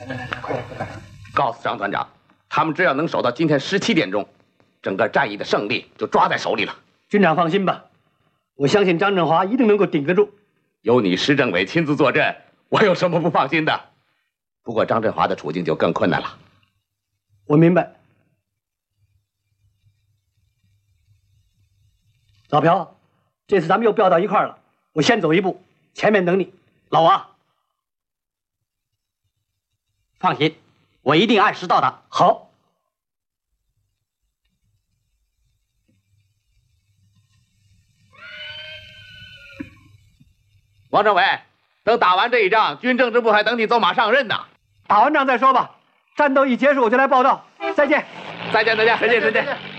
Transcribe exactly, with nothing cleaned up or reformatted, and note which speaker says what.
Speaker 1: 告诉张团长，他们只要能守到今天十七点钟，整个战役的胜利就抓在手里了。
Speaker 2: 军长放心吧，我相信张振华一定能够顶得住。
Speaker 1: 有你石政委亲自坐镇，我有什么不放心的？不过张振华的处境就更困难了。
Speaker 2: 我明白。老朴，这次咱们又调到一块儿了，我先走一步，前面等你。老王，
Speaker 3: 放心，我一定按时到达。
Speaker 2: 好。
Speaker 1: 王政委，等打完这一仗，军政治部还等你走马上任呢。
Speaker 2: 打完仗再说吧，战斗一结束我就来报道。再见，
Speaker 1: 再见，再见，再见，再见。